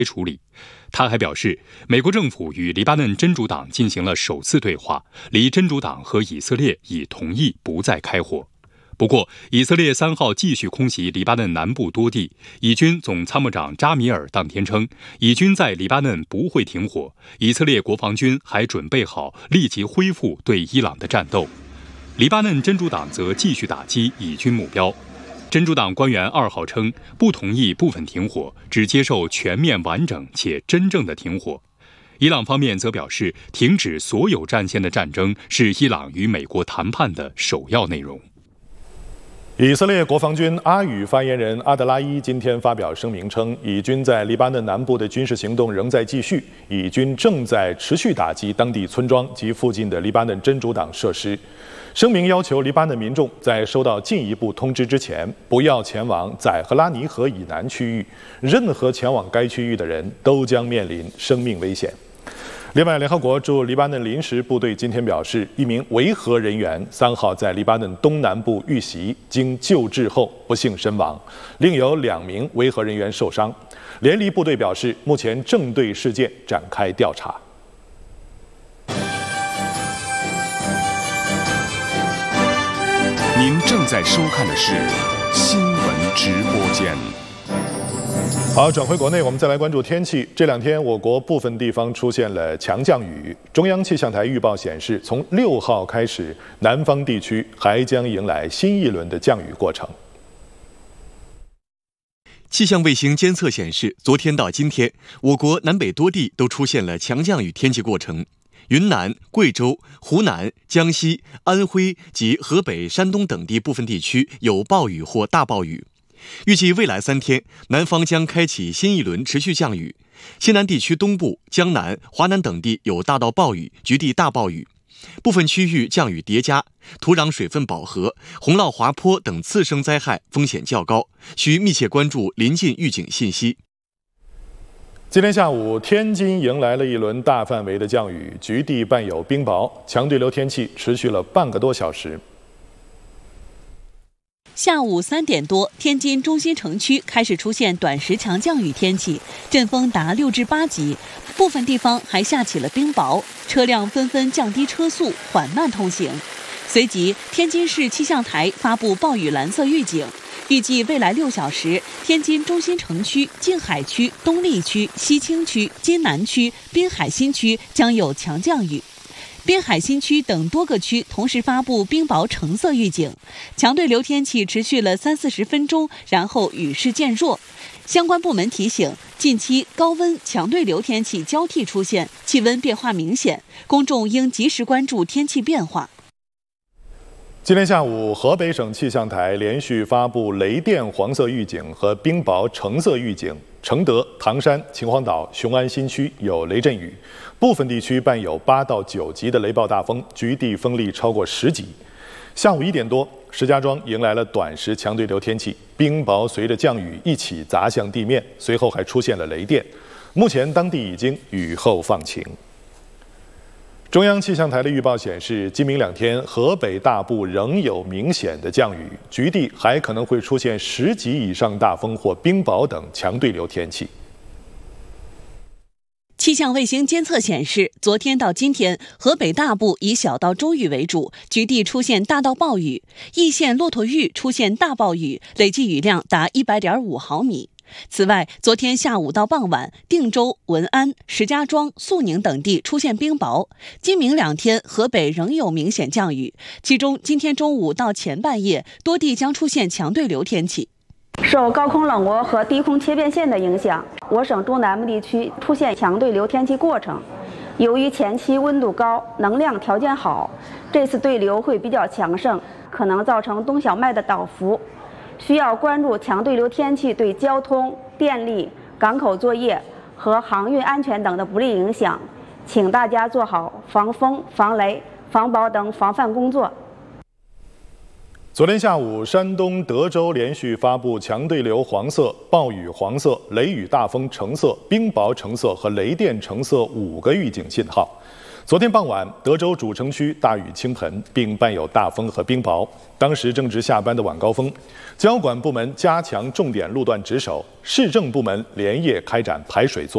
处理。他还表示，美国政府与黎巴嫩真主党进行了首次对话，黎真主党和以色列已同意不再开火。不过，以色列3号继续空袭黎巴嫩南部多地。以军总参谋长扎米尔当天称，以军在黎巴嫩不会停火，以色列国防军还准备好立即恢复对伊朗的战斗。黎巴嫩真主党则继续打击以军目标。真主党官员2号称，不同意部分停火，只接受全面完整且真正的停火。伊朗方面则表示，停止所有战线的战争是伊朗与美国谈判的首要内容。 以色列国防军阿语发言人阿德拉伊今天发表声明称，以军在黎巴嫩南部的军事行动仍在继续，以军正在持续打击当地村庄及附近的黎巴嫩真主党设施。声明要求黎巴嫩民众在收到进一步通知之前，不要前往宰赫拉尼河以南区域，任何前往该区域的人都将面临生命危险。另外，联合国驻黎巴嫩临时部队今天表示，一名维和人员3号在黎巴嫩东南部遇袭，经救治后不幸身亡，另有2名维和人员受伤。联黎部队表示，目前正对事件展开调查。 您正在收看的是新闻直播间。 好，转回国内，我们再来关注天气。这2天，我国部分地方出现了强降雨。中央气象台预报显示，从6号开始，南方地区还将迎来新一轮的降雨过程。 气象卫星监测显示，昨天到今天，我国南北多地都出现了强降雨天气过程。云南、贵州、湖南、江西、安徽及河北、山东等地部分地区有暴雨或大暴雨。预计未来3天，南方将开启新一轮持续降雨。西南地区东部、江南、华南等地有大到暴雨，局地大暴雨。部分区域降雨叠加，土壤水分饱和，洪涝滑坡等次生灾害风险较高，需密切关注临近预警信息。 今天下午，天津迎来了一轮大范围的降雨，局地伴有冰雹，强对流天气持续了半个多小时。 下午3点多，天津中心城区开始出现短时强降雨天气，阵风达6至8级，部分地方还下起了冰雹，车辆纷纷降低车速，缓慢通行。随即，天津市气象台发布暴雨蓝色预警。预计未来6小时，天津中心城区、静海区、东丽区、西青区、津南区、滨海新区将有强降雨。滨海新区等多个区同时发布冰雹橙色预警，强对流天气持续了30-40分钟，然后雨势渐弱。相关部门提醒，近期高温、强对流天气交替出现，气温变化明显，公众应及时关注天气变化。 今天下午，河北省气象台连续发布雷电黄色预警和冰雹橙色预警，承德、唐山、秦皇岛、雄安新区有雷阵雨，部分地区伴有8到9级的雷暴大风，局地风力超过10级。下午1点多，石家庄迎来了短时强对流天气，冰雹随着降雨一起砸向地面，随后还出现了雷电。目前当地已经雨后放晴。中央气象台的预报显示，今明2天，河北大部仍有明显的降雨，局地还可能会出现10级以上大风或冰雹等强对流天气。 气象卫星监测显示，昨天到今天，河北大部以小到中雨为主，局地出现大到暴雨，易县骆驼峪出现大暴雨，累计雨量达100.5毫米。此外，昨天下午到傍晚，定州、文安、石家庄、肃宁等地出现冰雹。今明2天，河北仍有明显降雨，其中今天中午到前半夜，多地将出现强对流天气。 受高空冷涡和低空切变线的影响，我省中南部地区出现强对流天气过程。由于前期温度高，能量条件好，这次对流会比较强盛，可能造成冬小麦的倒伏。需要关注强对流天气对交通、电力、港口作业和航运安全等的不利影响，请大家做好防风、防雷、防雹等防范工作。 昨天下午，山东德州连续发布强对流黄色、暴雨黄色、雷雨大风橙色、冰雹橙色和雷电橙色5个预警信号。昨天傍晚，德州主城区大雨倾盆，并伴有大风和冰雹。当时正值下班的晚高峰，交管部门加强重点路段值守，市政部门连夜开展排水作